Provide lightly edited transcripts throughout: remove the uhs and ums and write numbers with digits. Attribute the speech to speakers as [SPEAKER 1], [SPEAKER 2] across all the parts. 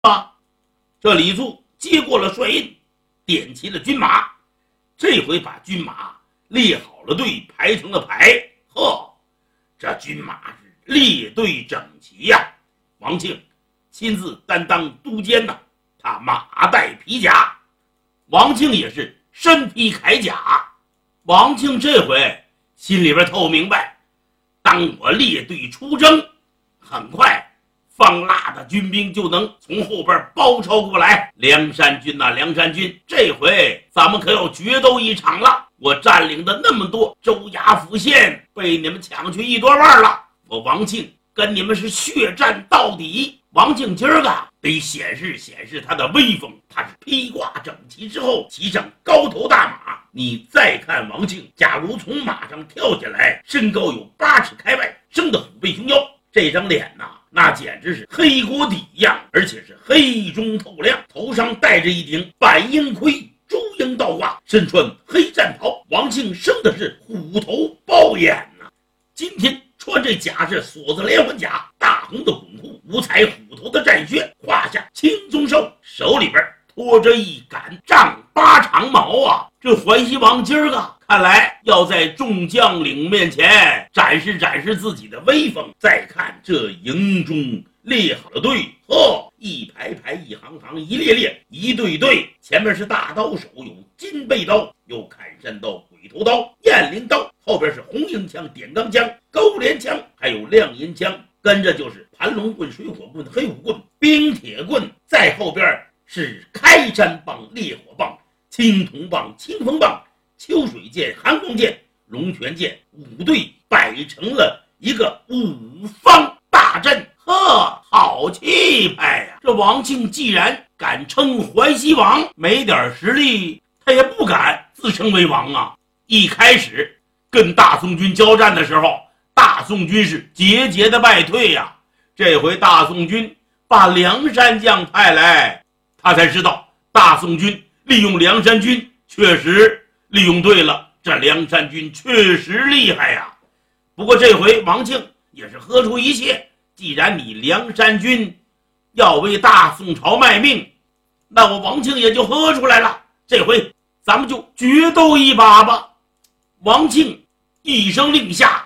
[SPEAKER 1] 啊！这李肃接过了帅印，点齐了军马，这回把军马列好了队，排成了排。呵，这军马是列队整齐呀！王庆亲自担当督监呐，他马带皮甲，王庆也是身披铠甲。王庆这回心里边透明白，当我列队出征，很快方腊的军兵就能从后边包抄过来。梁山军呐，梁山军，这回咱们可要决斗一场了。我占领的那么多州衙府县被你们抢去一多半了，我王庆跟你们是血战到底。王庆今儿个得显示显示他的威风，他是披挂整齐之后骑上高头大马。你再看王庆，假如从马上跳下来，身高有8尺开外，生得虎背熊腰，这张脸呐，那简直是黑锅底一样，而且是黑中透亮，头上戴着一顶半鹰盔，朱缨倒挂，身穿黑战袍。王庆生的是虎头豹眼呐，今天穿这甲是锁子连环甲，大红的滚裤，五彩虎头的战靴，胯下青鬃兽，手里边拖着一杆丈8长矛啊！这淮西王今儿个看来要在众将领面前展示展示自己的威风。再看这营中列好了队，一排排，一行行，一列列，一队队，前面是大刀手，有金背刀，有砍山刀、鬼头刀、雁翎刀，后边是红缨枪、点钢枪、钩镰枪，还有亮银枪，跟着就是盘龙棍、水火棍、黑虎棍、冰铁棍，在后边是开山棒、烈火棒、青铜棒、清风棒、秋水剑、寒光剑、龙泉剑，五队摆成了一个五方大阵。好气派呀！这王庆既然敢称淮西王，没点实力他也不敢自称为王啊。一开始跟大宋军交战的时候，大宋军是节节的败退呀。这回大宋军把梁山将派来，他才知道大宋军利用梁山军确实利用对了，这梁山军确实厉害呀。不过这回王庆也是喝出一切，既然你梁山军要为大宋朝卖命，那我王庆也就喝出来了，这回咱们就决斗一把吧。王庆一声令下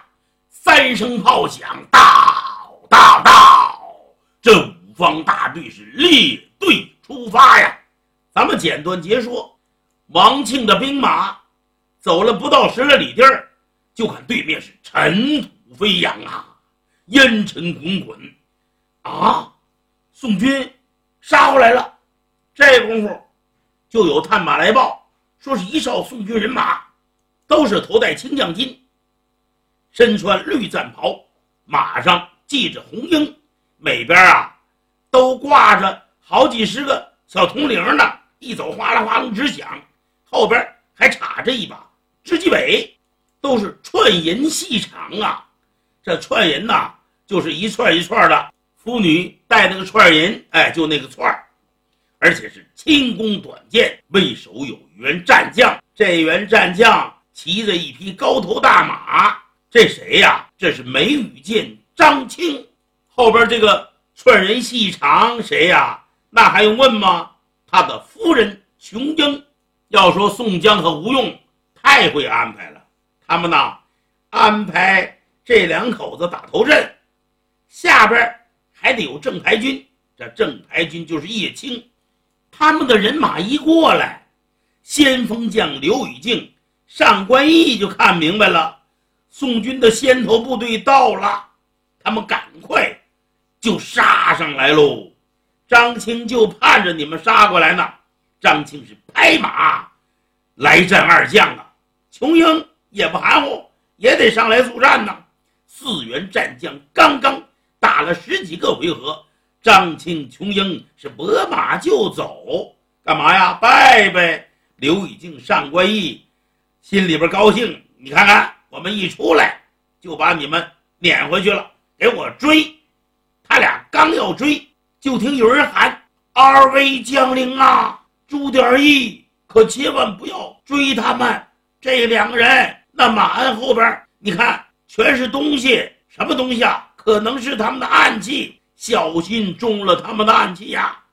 [SPEAKER 1] ，3声炮响，到，这五方大队是列队出发呀。咱们简短截说，王庆的兵马走了不到10来里地儿，就看对面是尘土飞扬啊，烟尘滚滚啊！宋军杀过来了。这功夫就有探马来报，说是一哨宋军人马，都是头戴青将巾，身穿绿战袍，马上系着红缨，每边都挂着好几十个小铜铃呢，一走哗啦哗啦直响，后边还插着一把织机尾，都是串银细长啊。这串银呐，就是一串一串的，妇女戴那个串银，就那个串，而且是轻弓短箭。为首有一员战将，这员战将骑着一匹高头大马，这谁呀？这是梅雨剑张青。后边这个串人细长谁呀？那还用问吗？他的夫人琼英。要说宋江和吴用太会安排了，他们呢安排这2口子打头阵，下边还得有正牌军，这正牌军就是叶青。他们的人马一过来，先锋将刘宇敬、上官义就看明白了，宋军的先头部队到了，他们赶快就杀上来喽。张青就盼着你们杀过来呢。张青是拍马来战2将啊，琼英也不含糊，也得上来助战呢。4员战将刚刚打了10几个回合，张青、琼英是拨马就走，干嘛呀？拜拜。刘宇敬、上官义心里边高兴，你看看我们一出来就把你们撵回去了，给我追。他俩刚要追，就听有人喊：“2位将领啊，注点意，可千万不要追他们。这2个人那马鞍后边你看全是东西，什么东西啊？可能是他们的暗器，小心中了他们的暗器呀。”